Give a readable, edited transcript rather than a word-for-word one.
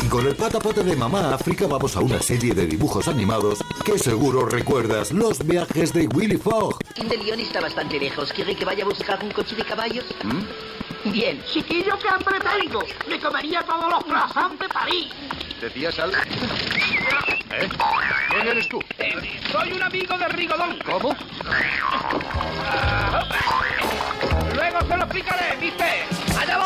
Con el patapote de Mamá África vamos a una serie de dibujos animados que seguro recuerdas, los viajes de Willy Fogg. De Lyon está bastante lejos. ¿Quiere que vaya a buscar un coche de caballos? Bien. Chiquillo, qué hambre tengo. Me comería todos los croissants de París. ¿Decías algo? ¿Quién eres tú? Soy un amigo de Rigodón. ¿Cómo? Luego se lo explicaré, Mr.